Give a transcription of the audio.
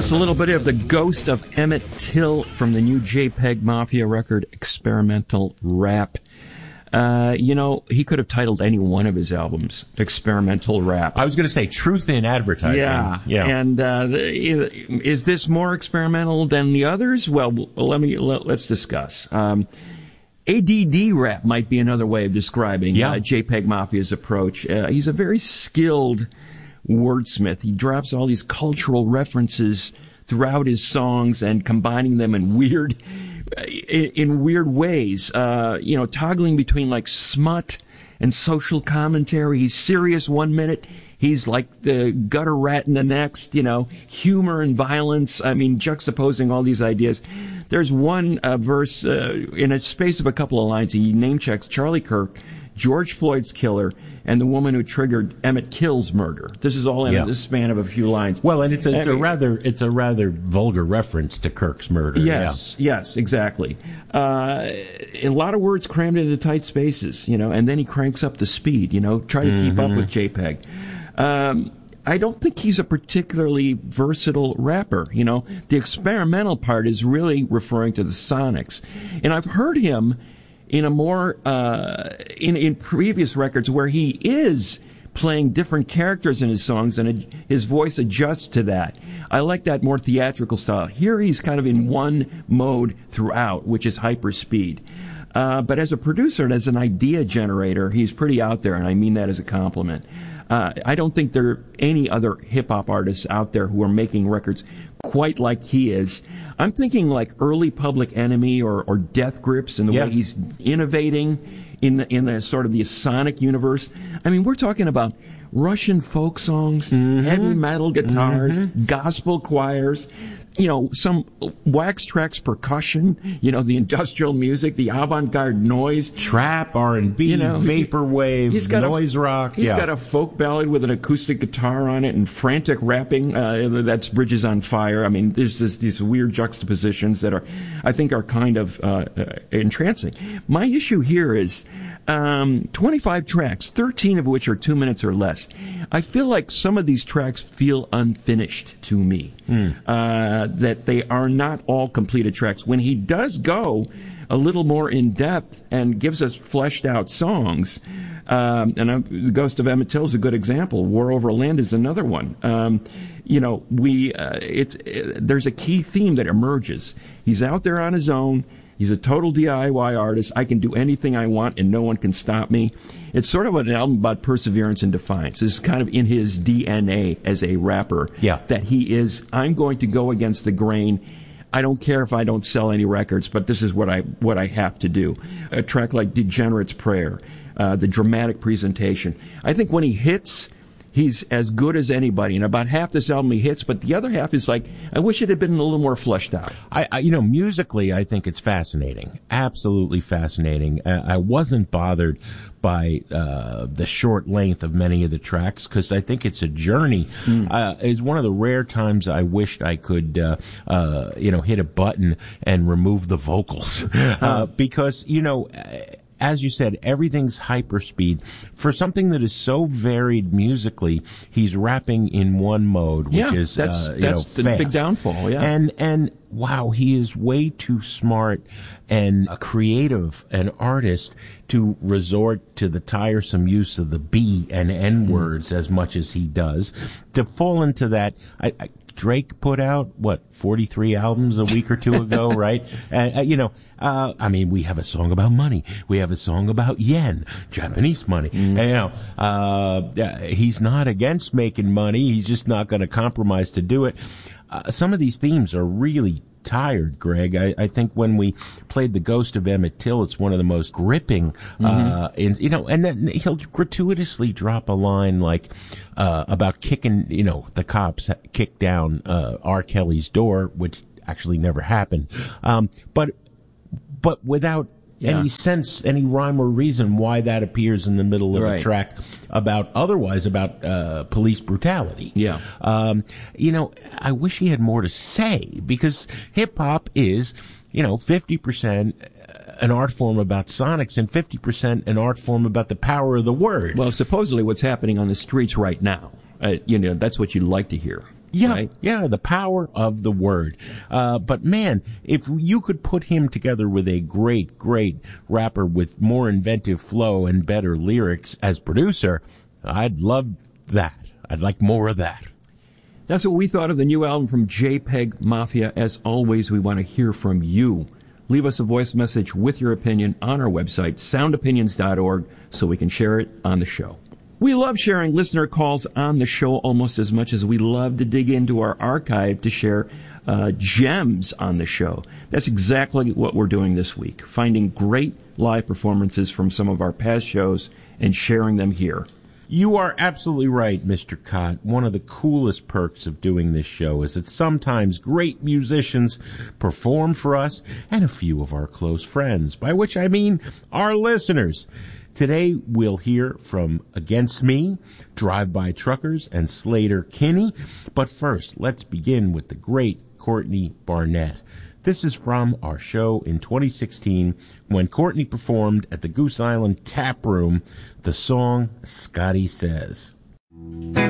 That's a little bit of the ghost of Emmett Till from the new JPEG Mafia record, Experimental Rap. He could have titled any one of his albums Experimental Rap. I was going to say Truth in Advertising. Yeah. And is this more experimental than the others? Well, let's discuss. ADD rap might be another way of describing JPEG Mafia's approach. He's a very skilled wordsmith. He drops all these cultural references throughout his songs and combining them in weird ways. Toggling between like smut and social commentary. He's serious one minute. He's like the gutter rat in the next, humor and violence. I mean, juxtaposing all these ideas. There's one verse, in a space of a couple of lines, he name checks Charlie Kirk, George Floyd's killer, and the woman who triggered Emmett Till's murder. This is all in the span of a few lines. Well, and it's a rather vulgar reference to Kirk's murder. Yes, exactly. A lot of words crammed into tight spaces, and then he cranks up the speed, try to keep up with JPEG. I don't think he's a particularly versatile rapper. The experimental part is really referring to the Sonics. And I've heard him in a more, in previous records where he is playing different characters in his songs and his voice adjusts to that. I like that more theatrical style. Here he's kind of in one mode throughout, which is hyperspeed. But as a producer and as an idea generator, he's pretty out there, and I mean that as a compliment. I don't think there are any other hip-hop artists out there who are making records quite like he is. I'm thinking like early Public Enemy or Death Grips and the way he's innovating in the sort of the sonic universe. I mean, we're talking about Russian folk songs, heavy metal guitars, gospel choirs, some wax tracks percussion, the industrial music, the avant-garde noise. Trap, R&B, vaporwave, noise rock. He's got a folk ballad with an acoustic guitar on it and frantic rapping. That's Bridges on Fire. I mean, there's these weird juxtapositions that I think are kind of entrancing. My issue here is 25 tracks, 13 of which are 2 minutes or less. I feel like some of these tracks feel unfinished to me. That they are not all completed tracks. When he does go a little more in depth and gives us fleshed out songs, the Ghost of Emmett Till is a good example. War Over Land is another one. There's a key theme that emerges. He's out there on his own. He's a total DIY artist. I can do anything I want and no one can stop me. It's sort of an album about perseverance and defiance. It's kind of in his DNA as a rapper that he is, I'm going to go against the grain. I don't care if I don't sell any records, but this is what I have to do. A track like Degenerate's Prayer, the dramatic presentation. I think when he hits, he's as good as anybody. And about half this album he hits, but the other half is like, I wish it had been a little more fleshed out. Musically, I think it's fascinating. Absolutely fascinating. I wasn't bothered by the short length of many of the tracks because I think it's a journey. It's one of the rare times I wished I could, hit a button and remove the vocals because, as you said, everything's hyperspeed. For something that is so varied musically, he's rapping in one mode, which is that's the fast. Big downfall. Yeah, and wow, he is way too smart and a creative, an artist to resort to the tiresome use of the B and N words as much as he does. To fall into that, Drake put out, 43 albums a week or two ago, right? We have a song about money. We have a song about yen, Japanese money. He's not against making money. He's just not going to compromise to do it. Some of these themes are really tired, Greg. I think when we played The Ghost of Emmett Till, it's one of the most gripping, and then he'll gratuitously drop a line like, about kicking, the cops kicked down, R. Kelly's door, which actually never happened. But without any sense, any rhyme or reason why that appears in the middle of a track about police brutality. Yeah. I wish he had more to say because hip hop is, 50% an art form about sonics and 50% an art form about the power of the word. Well, supposedly what's happening on the streets right now, that's what you'd like to hear. Yeah, right? yeah, the power of the word. But man, if you could put him together with a great, great rapper with more inventive flow and better lyrics as producer, I'd love that. I'd like more of that. That's what we thought of the new album from JPEG Mafia. As always, we want to hear from you. Leave us a voice message with your opinion on our website, soundopinions.org, so we can share it on the show. We love sharing listener calls on the show almost as much as we love to dig into our archive to share gems on the show. That's exactly what we're doing this week, finding great live performances from some of our past shows and sharing them here. You are absolutely right, Mr. Cott. One of the coolest perks of doing this show is that sometimes great musicians perform for us and a few of our close friends, by which I mean our listeners. Today, we'll hear from Against Me, Drive-By Truckers, and Slater Kinney. But first, let's begin with the great Courtney Barnett. This is from our show in 2016 when Courtney performed at the Goose Island Tap Room the song Scotty Says.